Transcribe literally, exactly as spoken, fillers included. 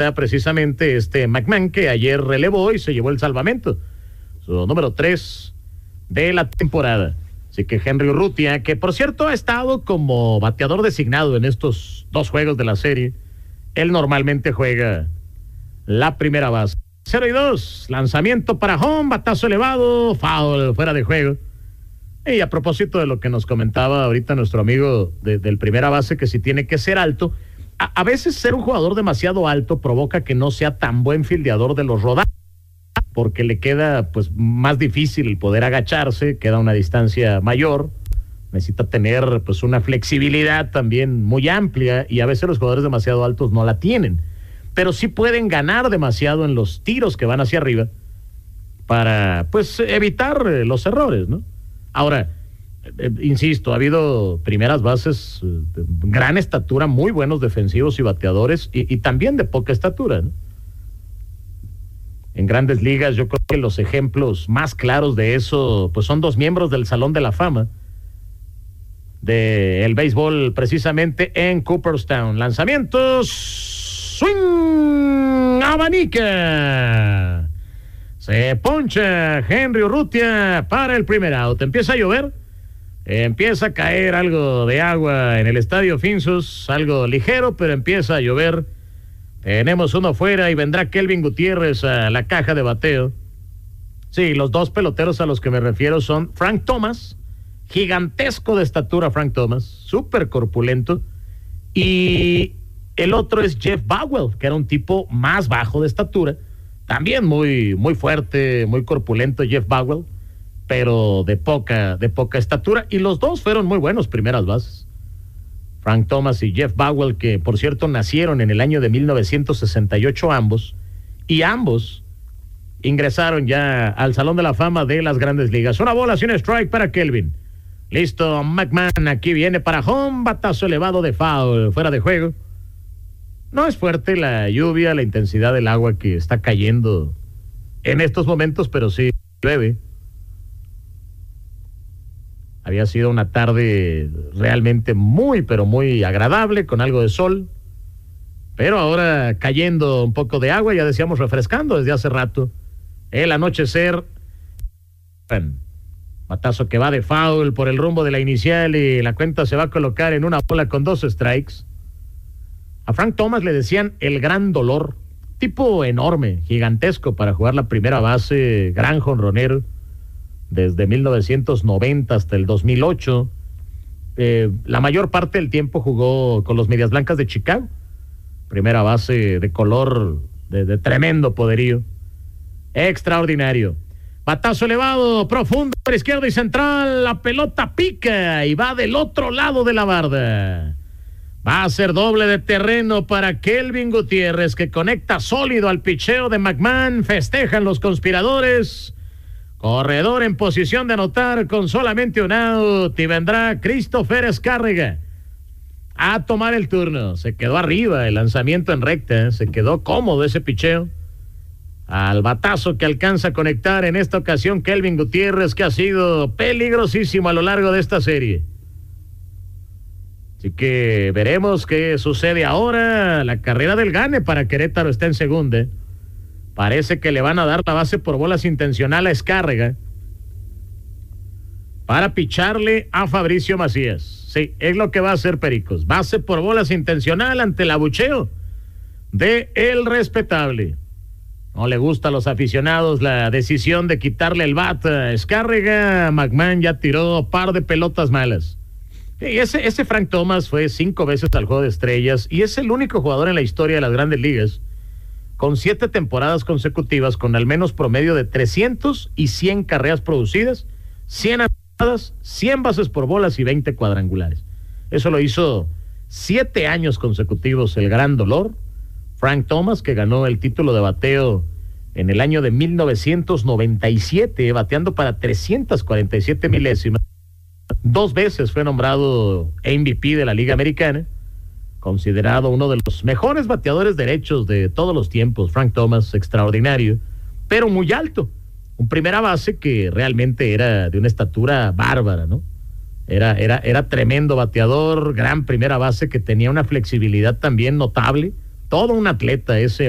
está precisamente este McMahon, que ayer relevó y se llevó el salvamento, su número tres de la temporada. Así que Henry Urrutia, que por cierto ha estado como bateador designado en estos dos juegos de la serie, él normalmente juega la primera base. cero y dos, lanzamiento para home, batazo elevado, foul, fuera de juego. Y a propósito de lo que nos comentaba ahorita nuestro amigo de, del primera base, que si tiene que ser alto, a, a veces ser un jugador demasiado alto provoca que no sea tan buen fildeador de los rodajes, porque le queda pues más difícil el poder agacharse, queda a una distancia mayor, necesita tener pues una flexibilidad también muy amplia, y a veces los jugadores demasiado altos no la tienen, pero sí pueden ganar demasiado en los tiros que van hacia arriba para pues evitar los errores, ¿no? Ahora, eh, insisto, ha habido primeras bases eh, de gran estatura, muy buenos defensivos y bateadores, y, y también de poca estatura, ¿no? En Grandes Ligas yo creo que los ejemplos más claros de eso pues son dos miembros del Salón de la Fama del béisbol, precisamente en Cooperstown. Lanzamientos, swing, abanica. Se poncha Henry Urrutia para el primer out. Empieza a llover, empieza a caer algo de agua en el estadio Finsus, algo ligero, pero empieza a llover. Tenemos uno fuera y vendrá Kelvin Gutiérrez a la caja de bateo. Sí, los dos peloteros a los que me refiero son Frank Thomas, gigantesco de estatura Frank Thomas, súper corpulento, y el otro es Jeff Bagwell, que era un tipo más bajo de estatura, también muy, muy fuerte, muy corpulento Jeff Bagwell, pero de poca, de poca estatura, y los dos fueron muy buenos primeras bases. Frank Thomas y Jeff Bagwell, que por cierto nacieron en el año de mil novecientos sesenta y ocho ambos, y ambos ingresaron ya al Salón de la Fama de las Grandes Ligas. Una bola sin strike para Kelvin. Listo, McMahon aquí viene para home, batazo elevado de foul, fuera de juego. No es fuerte la lluvia, la intensidad del agua que está cayendo en estos momentos, pero sí llueve. Había sido una tarde realmente muy, pero muy agradable, con algo de sol. Pero ahora cayendo un poco de agua, ya decíamos refrescando desde hace rato. El anochecer. Batazo que va de foul por el rumbo de la inicial y la cuenta se va a colocar en una bola con dos strikes. A Frank Thomas le decían el gran dolor. Tipo enorme, gigantesco para jugar la primera base, gran jonronero. Desde mil novecientos noventa hasta el dos mil ocho. Eh, la mayor parte del tiempo jugó con los Medias Blancas de Chicago. Primera base de color de, de tremendo poderío. Extraordinario. Batazo elevado, profundo, por izquierda y central. La pelota pica y va del otro lado de la barda. Va a ser doble de terreno para Kelvin Gutiérrez, que conecta sólido al picheo de McMahon. Festejan los conspiradores. Corredor en posición de anotar con solamente un out, y vendrá Christopher Escárrega a tomar el turno. Se quedó arriba el lanzamiento en recta, ¿eh? Se quedó cómodo ese picheo. Al batazo que alcanza a conectar en esta ocasión Kelvin Gutiérrez, que ha sido peligrosísimo a lo largo de esta serie. Así que veremos qué sucede ahora. La carrera del gane para Querétaro está en segunda. Parece que le van a dar la base por bolas intencional a Escárrega para picharle a Fabricio Macías. Sí, es lo que va a hacer Pericos. Base por bolas intencional ante el abucheo de el respetable. No le gusta a los aficionados la decisión de quitarle el bat a Escárrega. McMahon ya tiró par de pelotas malas. Y ese, ese Frank Thomas fue cinco veces al Juego de Estrellas y es el único jugador en la historia de las Grandes Ligas con siete temporadas consecutivas con al menos promedio de trescientos y cien carreras producidas, cien anotadas, cien bases por bolas y veinte cuadrangulares. Eso lo hizo siete años consecutivos el gran dolor. Frank Thomas, que ganó el título de bateo en el año de mil novecientos noventa y siete, bateando para trescientas cuarenta y siete milésimas. Dos veces fue nombrado M V P de la Liga Americana, considerado uno de los mejores bateadores derechos de todos los tiempos. Frank Thomas, extraordinario, pero muy alto. Un primera base que realmente era de una estatura bárbara, ¿no? Era, era, era tremendo bateador, gran primera base que tenía una flexibilidad también notable. Todo un atleta ese